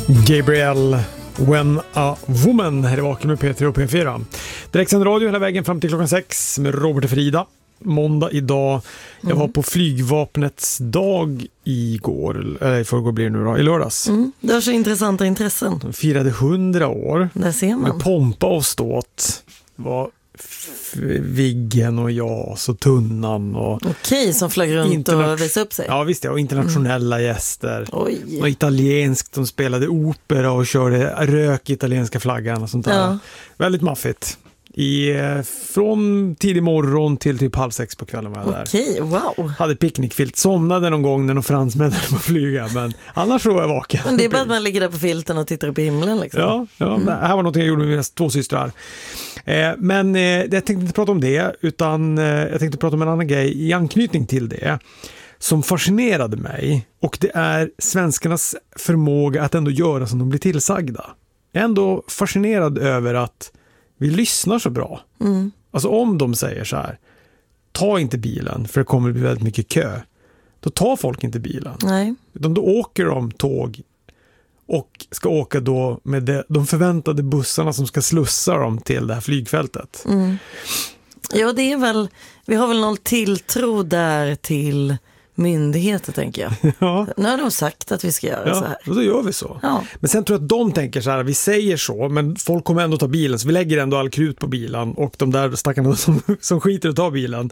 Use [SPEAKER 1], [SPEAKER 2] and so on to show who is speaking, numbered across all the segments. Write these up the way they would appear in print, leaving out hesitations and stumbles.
[SPEAKER 1] Gabriel, When a Woman här i Vaken med P3 och P4. Direktsänd radio hela vägen fram till klockan 6 med Robert och Frida. Måndag idag. Jag var på flygvapnets dag igår, eller i förrgår blir det nu då, i lördags.
[SPEAKER 2] Det var så intressanta intressen.
[SPEAKER 1] De firade 100 år.
[SPEAKER 2] Där ser man.
[SPEAKER 1] Med pompa och ståt. Det var Viggen och jag så Tunnan och
[SPEAKER 2] som flög runt och visade upp sig.
[SPEAKER 1] Ja visst, och internationella gäster.
[SPEAKER 2] Oj.
[SPEAKER 1] Och italienskt, de spelade opera och körde rök italienska flaggan och sånt där.
[SPEAKER 2] Ja.
[SPEAKER 1] Väldigt maffigt. Från tidig morgon till typ 5:30 på kvällen var jag där.
[SPEAKER 2] Okej, wow.
[SPEAKER 1] Hade picknickfilt, somnade någon gång när de fransmännen var flyga, men annars var jag vaken.
[SPEAKER 2] Men det är bara att man ligger där på filten och tittar upp i himlen liksom.
[SPEAKER 1] Ja, det här var något jag gjorde med mina 2 systrar. Men jag tänkte inte prata om det, utan jag tänkte prata om en annan grej i anknytning till det som fascinerade mig, och det är svenskarnas förmåga att ändå göra som de blir tillsagda. Jag är ändå fascinerad över att vi lyssnar så bra. Alltså om de säger så här: ta inte bilen för det kommer bli väldigt mycket kö, då tar folk inte bilen.
[SPEAKER 2] Nej.
[SPEAKER 1] Utan då åker de tåg och ska åka då med de förväntade bussarna som ska slussa dem till det här flygfältet.
[SPEAKER 2] Ja, det är väl, vi har väl någon tilltro där till myndigheter, tänker jag.
[SPEAKER 1] Ja.
[SPEAKER 2] Nu har de sagt att vi ska göra så här.
[SPEAKER 1] Ja, då gör vi så.
[SPEAKER 2] Ja.
[SPEAKER 1] Men sen tror jag att de tänker så här: vi säger så, men folk kommer ändå ta bilen, så vi lägger ändå all krut på bilen, och de där stackarna som skiter att ta bilen,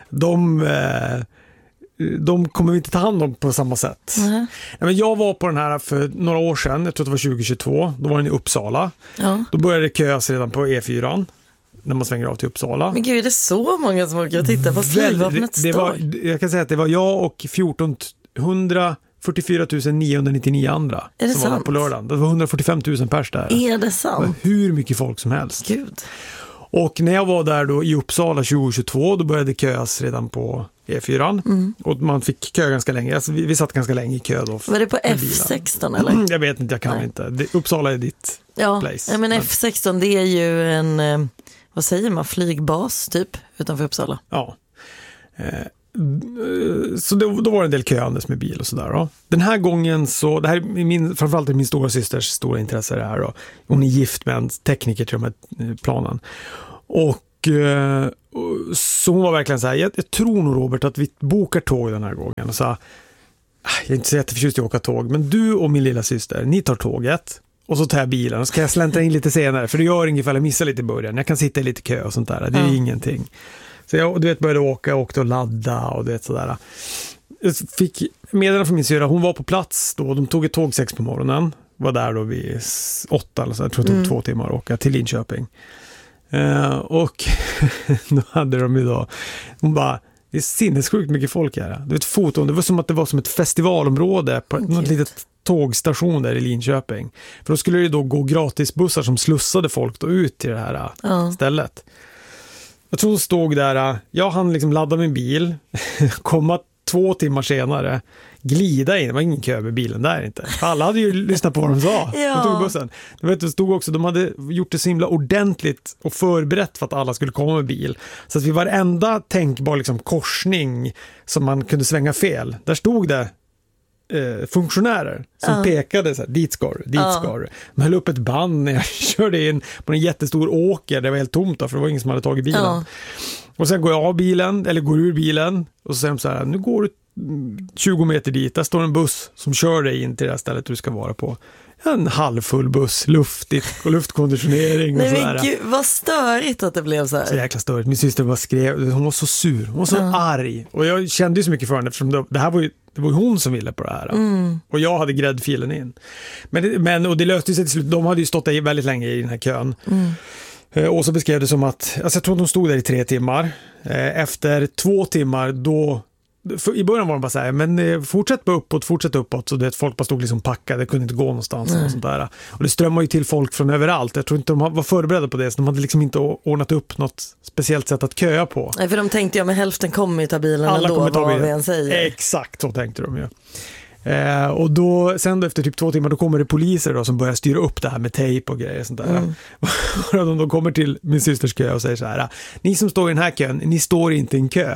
[SPEAKER 1] de kommer vi inte ta hand om på samma sätt. Ja, men jag var på den här för några år sedan, jag tror det var 2022, då var den i Uppsala. Ja. Då började det köas redan på E4 när man svänger av till Uppsala.
[SPEAKER 2] Men gud, är det så många som åker och tittar på flygvapnets dag?
[SPEAKER 1] Jag kan säga att det var jag och 144 999 andra
[SPEAKER 2] är det
[SPEAKER 1] som
[SPEAKER 2] sant?
[SPEAKER 1] var där på lördagen. Det var 145 000 pers där.
[SPEAKER 2] Är det sant?
[SPEAKER 1] Det var hur mycket folk som helst.
[SPEAKER 2] Gud.
[SPEAKER 1] Och när jag var där då i Uppsala 2022, då började det köas redan på E4. Och man fick kö ganska länge. Alltså vi satt ganska länge i kö då.
[SPEAKER 2] Var det på F16 eller?
[SPEAKER 1] Jag vet inte, jag kan inte. Uppsala är ditt place.
[SPEAKER 2] Ja, men F16 det är ju en, vad säger man, flygbas typ utanför Uppsala.
[SPEAKER 1] Ja. Så då var det en del köandes med bil och sådär då. Den här gången så, det här är framförallt min stora systers stora intresse det här då. Hon är gift med en tekniker till de här planen. Och så hon var verkligen så här: jag tror nog, Robert, att vi bokar tåg den här gången. Och så, jag är inte så jätteförtjust i att åka tåg, men du och min lilla syster, ni tar tåget och så tar jag bilen och så kan jag släntra in lite senare, för det gör inget ifall jag missar lite i början. Jag kan sitta i lite kö och sånt där, det är ingenting. Så jag började åka och ladda och det sådär. Jag fick meddelande från min syra, hon var på plats då, de tog ett tåg 6 på morgonen, var där då vid 8 eller så, jag tror det tog 2 timmar att åka till Linköping. Och då hade de ju då, hon bara: det är sinnessjukt mycket folk här. Du vet, foton, det var som ett festivalområde på något litet tågstation där i Linköping. För då skulle det då gå gratisbussar som slussade folk då ut till det här stället. Jag tror hon stod där, jag hann liksom ladda min bil, komma 2 timmar senare, glida in, det var ingen kö med bilen där inte. Alla hade ju lyssnat på vad de sa. De tog bussen. Det stod också, de hade gjort det så himla ordentligt och förberett för att alla skulle komma med bil. Så att vid varenda tänkbar liksom korsning som man kunde svänga fel, där stod det funktionärer som pekade så här: dit ska du. De höll upp ett band när jag körde in på en jättestor åker, det var helt tomt då, för det var ingen som hade tagit bilen. Och sen går jag av bilen, eller går ur bilen, och så säger de så här: nu går du 20 meter dit, där står en buss som kör dig in till det här stället du ska vara på. En halvfull buss, luftigt och luftkonditionering och sådär.
[SPEAKER 2] Men gud, vad störigt att det blev så här.
[SPEAKER 1] Så jäkla störigt. Min syster bara skrev, hon var så sur, hon var så arg. Och jag kände ju så mycket för henne, eftersom det här var ju hon som ville på det här. Och jag hade gräddfilen in. Men och det löste sig till slut. De hade ju stått där väldigt länge i den här kön. Och så beskrev det som att, alltså jag tror att de stod där i 3 timmar. Efter 2 timmar då, i början var de bara så här: men fortsätt uppåt, så det folk bara stod liksom packade, kunde inte gå någonstans och sånt där. Och det strömmar ju till folk från överallt. Jag tror inte de var förberedda på det, så de hade liksom inte ordnat upp något speciellt sätt att köa på.
[SPEAKER 2] Nej, för de tänkte ju, men hälften kommer ju ta bilen
[SPEAKER 1] alla
[SPEAKER 2] ändå,
[SPEAKER 1] kommer ta bilen.
[SPEAKER 2] Vad vi än säger.
[SPEAKER 1] Exakt, så tänkte de ju. Och då, sen efter typ 2 timmar, då kommer det poliser då, som börjar styra upp det här med tejp och grejer och sånt där. Och de kommer till min systers kö och säger så här: ni som står i den här kön, ni står inte i en kö.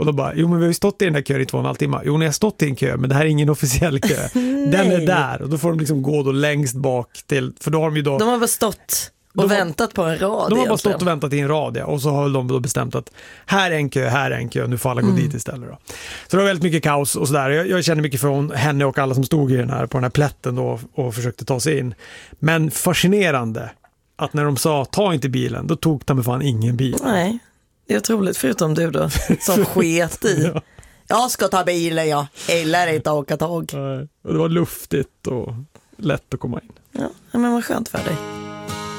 [SPEAKER 1] Och då bara, jo men vi har ju stått i den där kön i 2,5 timmar. Jo, ni har stått i en kö, men det här är ingen officiell kö. Den är där och då får de liksom gå då längst bak till, för då har de ju då...
[SPEAKER 2] De har bara stått och väntat på en rad.
[SPEAKER 1] De har bara stått och väntat i en rad, ja. Och så har de då bestämt att här är en kö, nu får alla gå dit istället då. Så det var väldigt mycket kaos och sådär. Jag känner mycket från henne och alla som stod i på den här plätten då och försökte ta sig in. Men fascinerande att när de sa ta inte bilen, då tog de fan ingen bil.
[SPEAKER 2] Nej, det är otroligt, förutom du då som sket i. Ja. Jag ska ta bilen, jag gillar inte åka tåg.
[SPEAKER 1] Nej. Och det var luftigt och lätt att komma in.
[SPEAKER 2] Ja, men vad skönt för dig.